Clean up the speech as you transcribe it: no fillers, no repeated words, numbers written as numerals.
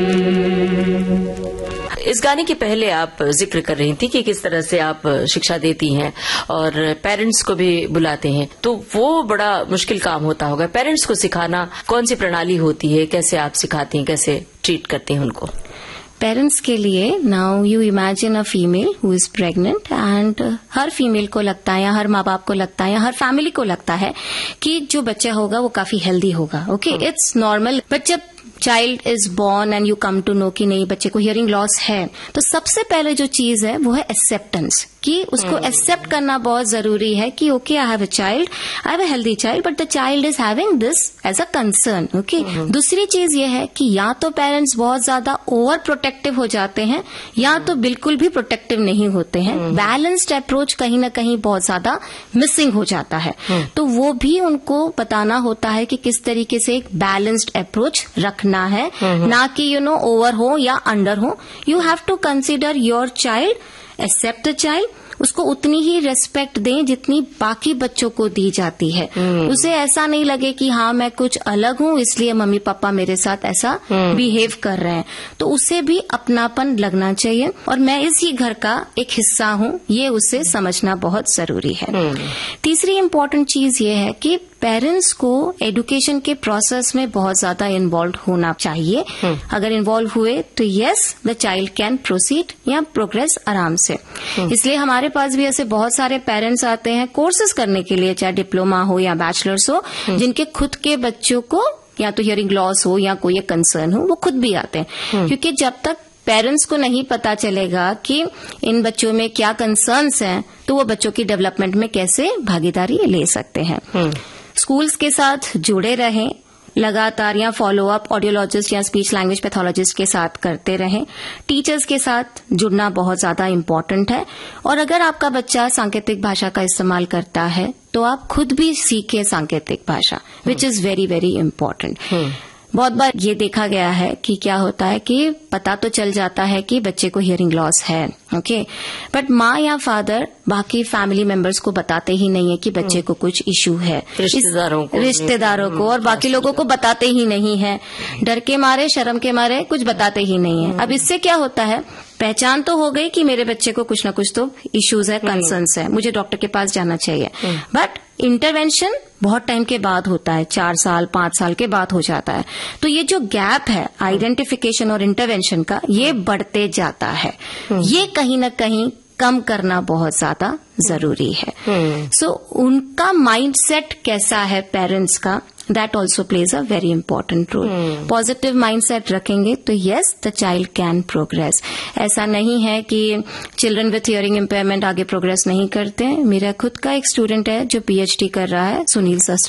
इस गाने के पहले आप जिक्र कर रही थी कि किस तरह से आप शिक्षा देती हैं और पेरेंट्स को भी बुलाते हैं, तो वो बड़ा मुश्किल काम होता होगा। पेरेंट्स को सिखाना कौन सी प्रणाली होती है, कैसे आप सिखाती हैं, कैसे ट्रीट करते हैं उनको? पेरेंट्स के लिए, now you imagine a female who is pregnant and her female को लगता है या हर माँ बाप को लगता है या हर फैमिली को लगता है कि जो बच्चा होगा वो काफी हेल्दी होगा। Okay, it's normal. बट जब child is born and you come to know कि नहीं, बच्चे को हियरिंग लॉस है, तो सबसे पहले जो चीज है वो है एक्सेप्टेंस, कि उसको एक्सेप्ट करना बहुत जरूरी है कि okay, I have a child, I have a healthy child, but the child is having this as a concern. Okay, दूसरी चीज ये है कि या तो पेरेंट्स बहुत ज्यादा ओवर प्रोटेक्टिव हो जाते हैं या तो बिल्कुल भी प्रोटेक्टिव नहीं होते हैं। बैलेंस्ड अप्रोच कहीं ना कहीं बहुत ज्यादा मिसिंग हो जाता है, तो वो भी उनको बताना होता है कि किस तरीके से एक बैलेंस्ड अप्रोच रखना है, ना कि ओवर हो या अंडर हो। You have to consider your child, accept the child, उसको उतनी ही रेस्पेक्ट दें जितनी बाकी बच्चों को दी जाती है। उसे ऐसा नहीं लगे कि हाँ मैं कुछ अलग हूँ इसलिए मम्मी पापा मेरे साथ ऐसा बिहेव कर रहे हैं, तो उसे भी अपनापन लगना चाहिए और मैं इसी घर का एक हिस्सा हूँ, ये उसे समझना बहुत जरूरी है। तीसरी इम्पोर्टेंट चीज ये है कि पेरेंट्स को एजुकेशन के प्रोसेस में बहुत ज्यादा इन्वॉल्व होना चाहिए। अगर इन्वॉल्व हुए तो yes, the child can proceed या प्रोग्रेस आराम से। इसलिए हमारे पास भी ऐसे बहुत सारे पेरेंट्स आते हैं कोर्सेज करने के लिए, चाहे डिप्लोमा हो या बैचलर्स हो, जिनके खुद के बच्चों को या तो हियरिंग लॉस हो या कोई कंसर्न हो, वो खुद भी आते हैं। क्योंकि जब तक पेरेंट्स को नहीं पता चलेगा कि इन बच्चों में क्या कंसर्न्स हैं, तो वो बच्चों की डेवलपमेंट में कैसे भागीदारी ले सकते हैं। स्कूल्स के साथ जुड़े रहें लगातार, या फॉलो अप ऑडियोलॉजिस्ट या स्पीच लैंग्वेज पैथोलॉजिस्ट के साथ करते रहें। टीचर्स के साथ जुड़ना बहुत ज्यादा इम्पोर्टेंट है, और अगर आपका बच्चा सांकेतिक भाषा का इस्तेमाल करता है तो आप खुद भी सीखें सांकेतिक भाषा, which is very very important. बहुत बार ये देखा गया है कि क्या होता है कि पता तो चल जाता है कि बच्चे को हियरिंग लॉस है, ओके, बट माँ या फादर बाकी फैमिली मेंबर्स को बताते ही नहीं है कि बच्चे को कुछ इशू है, रिश्तेदारों को और बाकी लोगों को बताते ही नहीं है, डर के मारे, शर्म के मारे कुछ बताते ही नहीं है। अब इससे क्या होता है, पहचान तो हो गई कि मेरे बच्चे को कुछ ना कुछ तो इश्यूज है, कंसर्न्स है, मुझे डॉक्टर के पास जाना चाहिए, बट इंटरवेंशन बहुत टाइम के बाद होता है, 4 साल 5 साल के बाद हो जाता है। तो ये जो गैप है आइडेंटिफिकेशन और इंटरवेंशन का, ये बढ़ते जाता है। ये कहीं ना कहीं कम करना बहुत ज्यादा जरूरी है। सो उनका माइंडसेट कैसा है पेरेंट्स का, that also plays a very important role. Positive mindset रखेंगे तो yes, the child can progress. ऐसा नहीं है कि चिल्ड्रन विथ हियरिंग इम्पेयरमेंट आगे प्रोग्रेस नहीं करते हैं। मेरा खुद का एक स्टूडेंट है जो PhD कर रहा है, सुनील सस्त्र।